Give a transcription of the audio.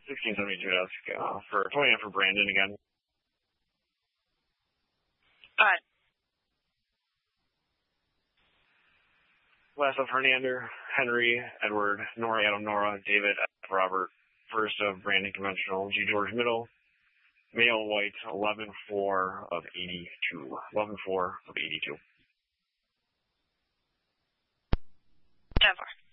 1672 desk for 29 for Brandon again. All right. Last of Hernander, Henry, Edward, Nora, Adam, Nora, David, Robert. First of Brandon Conventional, G. George Middle. Male white, 11-4 of 82. 11-4 of 82. 10-4.